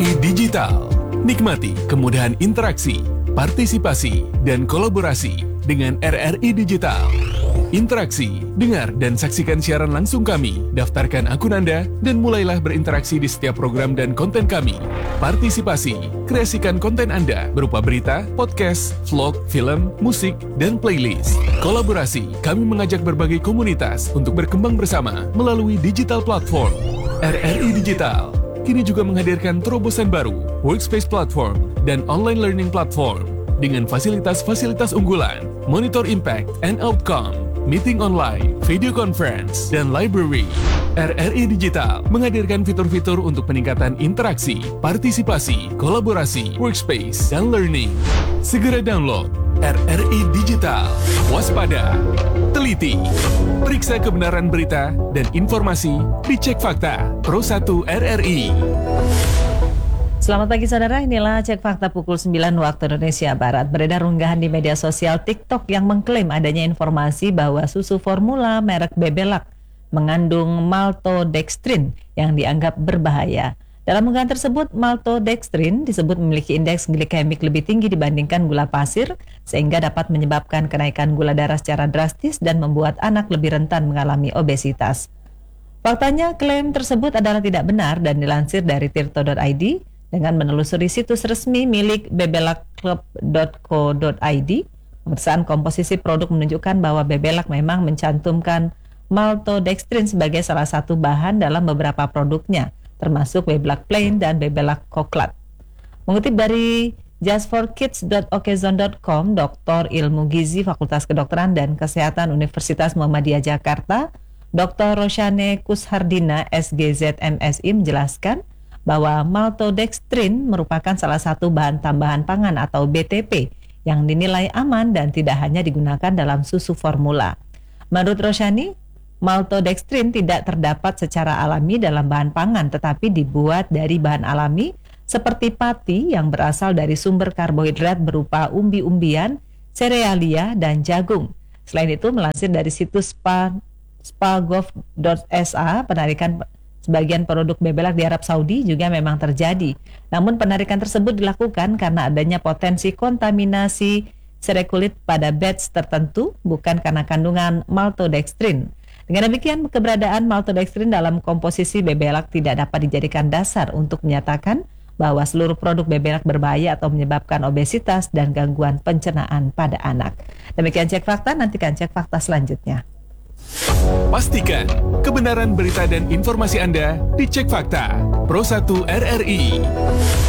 RRI Digital. Nikmati kemudahan interaksi, partisipasi, dan kolaborasi dengan RRI Digital. Interaksi, dengar dan saksikan siaran langsung kami, daftarkan akun Anda, dan mulailah berinteraksi di setiap program dan konten kami. Partisipasi, kreasikan konten Anda berupa berita, podcast, vlog, film, musik, dan playlist. Kolaborasi, kami mengajak berbagai komunitas untuk berkembang bersama melalui digital platform. RRI Digital kini juga menghadirkan terobosan baru, workspace platform, dan online learning platform dengan fasilitas-fasilitas unggulan, monitor impact and outcome, meeting online, video conference, dan library. RRI Digital menghadirkan fitur-fitur untuk peningkatan interaksi, partisipasi, kolaborasi, workspace, dan learning. Segera download RRI Digital. Waspada, teliti, periksa kebenaran berita dan informasi, dicek fakta. Pro 1 RRI. Selamat pagi saudara, inilah Cek Fakta pukul 9 waktu Indonesia Barat. Beredar unggahan di media sosial TikTok yang mengklaim adanya informasi bahwa susu formula merek Bebelac mengandung maltodextrin yang dianggap berbahaya. Dalam unggahan tersebut, maltodextrin disebut memiliki indeks glikemik lebih tinggi dibandingkan gula pasir, sehingga dapat menyebabkan kenaikan gula darah secara drastis dan membuat anak lebih rentan mengalami obesitas. Faktanya, klaim tersebut adalah tidak benar dan dilansir dari tirto.id. Dengan menelusuri situs resmi milik bebelaclub.co.id, pemeriksaan komposisi produk menunjukkan bahwa Bebelac memang mencantumkan maltodextrin sebagai salah satu bahan dalam beberapa produknya, termasuk Bebelac Plain dan Bebelac Cocktail. Mengutip dari justforkids.okezone.com, Dr. Ilmu Gizi Fakultas Kedokteran dan Kesehatan Universitas Muhammadiyah Jakarta, Dr. Roshane Kushardina, SGZ MSI, menjelaskan bahwa maltodextrin merupakan salah satu bahan tambahan pangan atau BTP yang dinilai aman dan tidak hanya digunakan dalam susu formula. Menurut Roshani, maltodextrin tidak terdapat secara alami dalam bahan pangan tetapi dibuat dari bahan alami seperti pati yang berasal dari sumber karbohidrat berupa umbi-umbian, serealia, dan jagung. Selain itu, melansir dari situs spagov.sa, penarikan sebagian produk Bebelac di Arab Saudi juga memang terjadi. Namun penarikan tersebut dilakukan karena adanya potensi kontaminasi serekulit pada batch tertentu, bukan karena kandungan maltodextrin. Dengan demikian, keberadaan maltodextrin dalam komposisi Bebelac tidak dapat dijadikan dasar untuk menyatakan bahwa seluruh produk Bebelac berbahaya atau menyebabkan obesitas dan gangguan pencernaan pada anak. Demikian Cek Fakta, nantikan Cek Fakta selanjutnya. Pastikan kebenaran berita dan informasi Anda di Cek Fakta Pro 1 RRI.